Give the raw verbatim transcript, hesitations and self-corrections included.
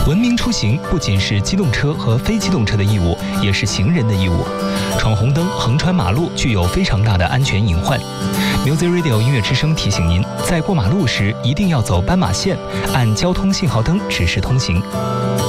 文明出行不仅是机动车和非机动车的义务，也是行人的义务。闯红灯、横穿马路具有非常大的安全隐患。Music Radio 音乐之声提醒您，在过马路时一定要走斑马线，按交通信号灯指示通行。